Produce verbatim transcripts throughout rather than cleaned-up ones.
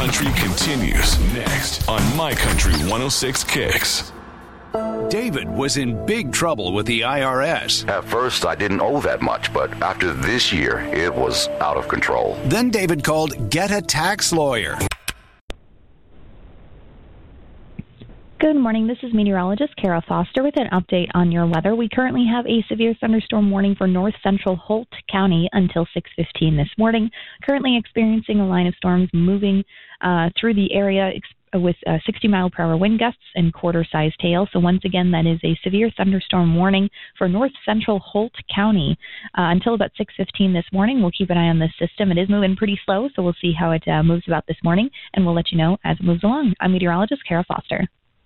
Country continues next on My Country one oh six Kicks. David was in big trouble with the I R S. At first, I didn't owe that much, but after this year, it was out of control. Then David called Get a Tax Lawyer. Good morning. This is meteorologist Kara Foster with an update on your weather. We currently have a severe thunderstorm warning for north central Holt County until six fifteen this morning. Currently experiencing a line of storms moving uh, through the area ex- with uh, sixty mile per hour wind gusts and quarter-sized hail. So once again, that is a severe thunderstorm warning for north central Holt County uh, until about six fifteen this morning. We'll keep an eye on this system. It is moving pretty slow, so we'll see how it uh, moves about this morning, and we'll let you know as it moves along. I'm meteorologist Kara Foster.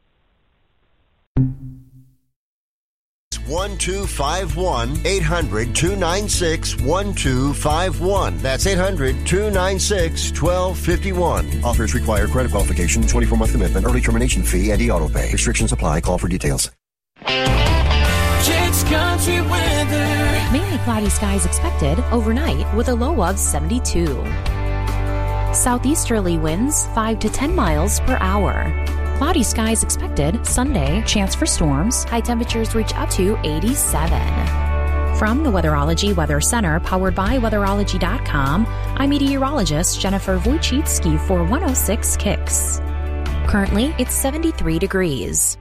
one two five one, eight hundred, two nine six, one two five one. That's eight hundred, two nine six, one two five one. Offers require credit qualification, twenty-four month commitment, early termination fee, and e-auto pay. Restrictions apply. Call for details. Kicks Country weather. Mainly cloudy skies expected overnight with a low of seventy-two. Southeasterly winds five to ten miles per hour. Cloudy skies expected Sunday. Chance for storms. High temperatures reach up to eighty-seven. From the Weatherology Weather Center, powered by weatherology dot com, I'm meteorologist Jennifer Wojcicki for one oh six Kicks. Currently, it's seventy-three degrees.